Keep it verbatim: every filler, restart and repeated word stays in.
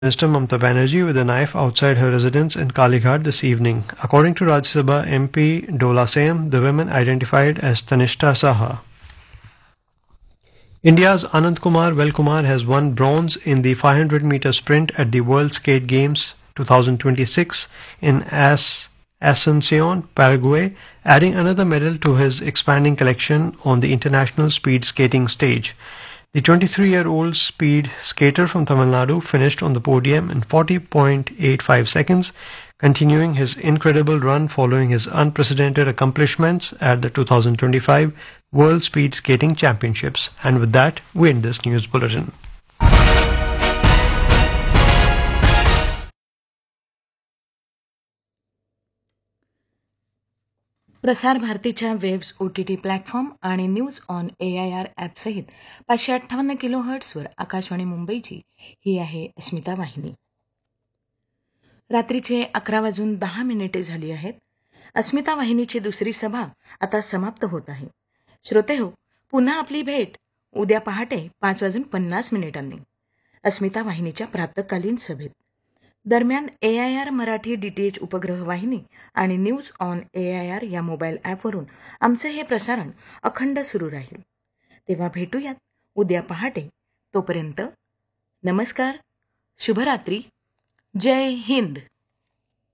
Minister Mamata Banerjee with a knife outside her residence in Kalighat this evening. According to Rajya Sabha M P Dola Seham, the women identified as Tanishta Saha. India's Anand Kumar Velkumar has won bronze in the five hundred meter sprint at the World Skate Games twenty twenty-six in As Asuncion, Paraguay, adding another medal to his expanding collection on the international speed skating stage. The twenty-three-year-old speed skater from Tamil Nadu finished on the podium in forty point eight five seconds, continuing his incredible run following his unprecedented accomplishments at the two thousand twenty-five World Speed Skating Championships. And with that, we end this news bulletin. प्रसार भारतीच्या waves O T T platform आणि news on A I R ॲपसहित पाचशे अठ्ठावन्न kilo हर्ट्सवर Akashvani मुंबईची ही आहे अस्मिता वाहिनी. रात्रीचे अकरा वाजून दहा मिनिटे झाली आहेत. अस्मिता वाहिनीची दुसरी सभा आता समाप्त होत आहे. श्रोते हो, पुन्हा आपली भेट उद्या पहाटे पाच वाजून पन्नास मिनिटांनी अस्मिता वाहिनीच्या प्रातकालीन सभेत. दरम्यान ए I R Marathi D T H उपग्रह वाहिनी आणि news on A I R या मोबाईल ॲपवरून आमचे हे प्रसारण अखंड सुरू राहील. तेव्हा भेटूयात उद्या पहाटे. तोपर्यंत नमस्कार, शुभरात्री, जय हिंद.